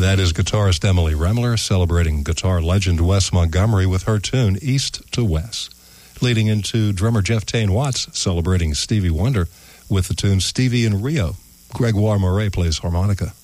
That is guitarist Emily Remler celebrating guitar legend Wes Montgomery with her tune East to West. Leading into drummer Jeff Tain Watts celebrating Stevie Wonder with the tune Stevie in Rio. Gregoire Moret plays harmonica.